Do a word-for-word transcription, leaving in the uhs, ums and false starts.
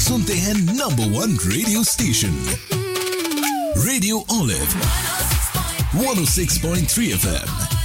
सुनते हैं number one radio station radio olive one ओ six point three F M.